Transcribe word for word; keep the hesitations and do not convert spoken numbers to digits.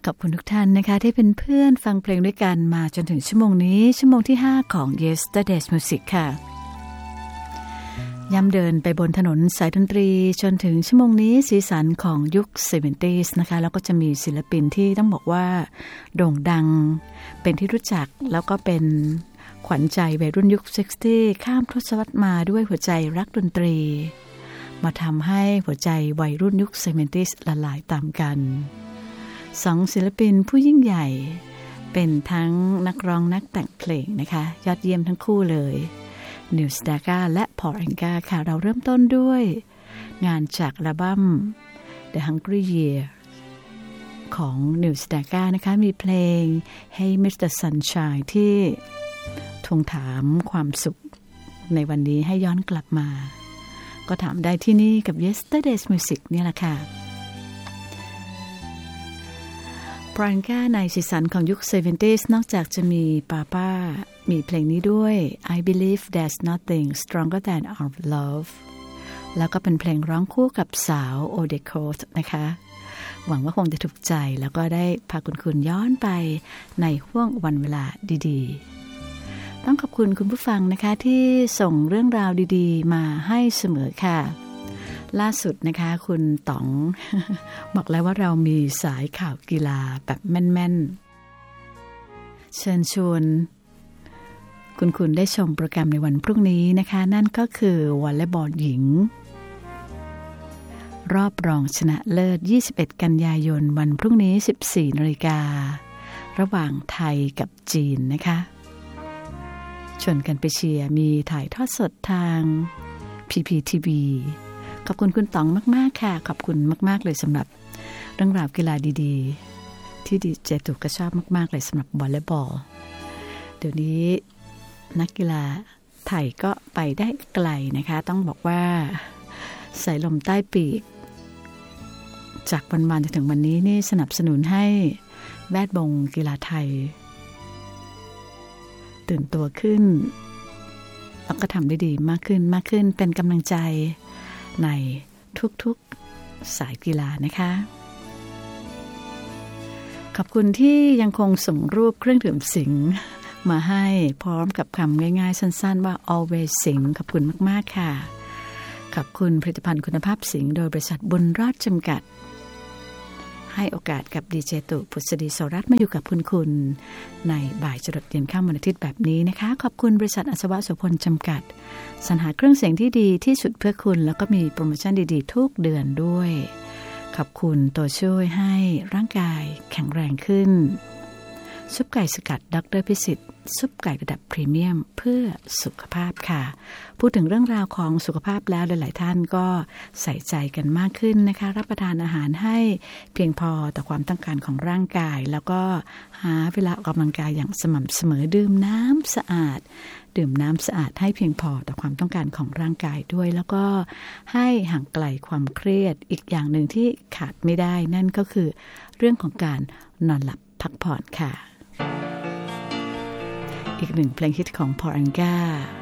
ขอบคุณทุกท่านนะคะที่เป็นเพื่อนฟังเพลงด้วยกันมาจนถึงชั่วโมงนี้ชั่วโมงที่ห้าของ Yesterday's Music ค่ะย้ำเดินไปบนถนนสายดนตรีจนถึงชั่วโมงนี้สีสันของยุค เซเวนตี้ส์ นะคะแล้วก็จะมีศิลปินที่ต้องบอกว่าโด่งดังเป็นที่รู้จักแล้วก็เป็นขวัญใจวัยรุ่นยุค ซิกซ์ตี้ ข้ามทศวรรษมาด้วยหัวใจรักดนตรีมาทำให้หัวใจวัยรุ่นยุค เซเวนตี้ส์ ละลายตามกันสองศิลปินผู้ยิ่งใหญ่เป็นทั้งนักร้องนักแต่งเพลงนะคะยอดเยี่ยมทั้งคู่เลยนิวสดาก้าและพอลแองกาค่ะเราเริ่มต้นด้วยงานจากอัลบั้ม The Hungry Year ของนิวสดาก้านะคะมีเพลง Hey มิสเตอร์ Sunshine ที่ทวงถามความสุขในวันนี้ให้ย้อนกลับมาก็ถามได้ที่นี่กับ Yesterday's Music นี่แหละค่ะพอลแองกาในสีสันของยุค เซเวนตี้ส์ นอกจากจะมีป้าป้ามีเพลงนี้ด้วย I believe there's nothing stronger than our love แล้วก็เป็นเพลงร้องคู่กับสาวโอเดโคสนะคะหวังว่าคงจะถูกใจแล้วก็ได้พาคุณคุณย้อนไปในห้วงวันเวลาดีๆต้องขอบคุณคุณผู้ฟังนะคะที่ส่งเรื่องราวดีๆมาให้เสมอค่ะล่าสุดนะคะคุณต๋อง บอกแล้วว่าเรามีสายข่าวกีฬาแบบแม่นๆเชิญชวนคุณคุณได้ชมโปรแกรมในวันพรุ่งนี้นะคะนั่นก็คือวอลเลย์บอลหญิงรอบรองชนะเลิศยี่สิบเอ็ดกันยายนวันพรุ่งนี้ สิบสี่นาฬิกา ระหว่างไทยกับจีนนะคะชวนกันไปเชียร์มีถ่ายทอดสดทาง พี พี ที วี ขอบคุณคุณต๋องมากๆค่ะขอบคุณมากๆเลยสำหรับเรื่องราวกีฬาดีๆที่ดีเจตุกก็ชอบมากๆเลยสำหรับวอลเลย์บอลเดี๋ยวนี้นักกีฬาไทยก็ไปได้ไกลนะคะต้องบอกว่าสายลมใต้ปีกจากวันวานจนถึงวันนี้นี่สนับสนุนให้แวดวงกีฬาไทยตื่นตัวขึ้นแล้วก็ทำได้ดีมากขึ้นมากขึ้นเป็นกำลังใจในทุกๆสายกีฬานะคะขอบคุณที่ยังคงส่งรูปเครื่องดื่มสิงห์มาให้พร้อมกับคำง่ายๆสั้นๆว่า always สิงห์ขอบคุณมากๆค่ะขอบคุณผลิตภัณฑ์คุณภาพสิงห์โดยบริษัทบุญรอดจำกัดให้โอกาสกับดีเจตุพุทธดีโสรัตน์มาอยู่กับคุณคุณในบ่ายจรดเย็นค่ำวันอาทิตย์แบบนี้นะคะขอบคุณบริษัทอัศวะโสพลจำกัดสรรหาเครื่องเสียงที่ดีที่สุดเพื่อคุณแล้วก็มีโปรโมชั่นดีๆทุกเดือนด้วยขอบคุณตัวช่วยให้ร่างกายแข็งแรงขึ้นซุปไก่สกัดดร.พิสิทธิ์ซุปไก่ระดับพรีเมียมเพื่อสุขภาพค่ะพูดถึงเรื่องราวของสุขภาพแล้วหลายๆท่านก็ใส่ใจกันมากขึ้นนะคะรับประทานอาหารให้เพียงพอต่อความต้องการของร่างกายแล้วก็หาเวลาออกกำลังกายอย่างสม่ำเสมอดื่มน้ำสะอาดดื่มน้ำสะอาดให้เพียงพอต่อความต้องการของร่างกายด้วยแล้วก็ให้ห่างไกลความเครียดอีกอย่างหนึ่งที่ขาดไม่ได้นั่นก็คือเรื่องของการนอนหลับพักผ่อนค่ะอีกหนึ่งเพลงฮิตของพอลแองกา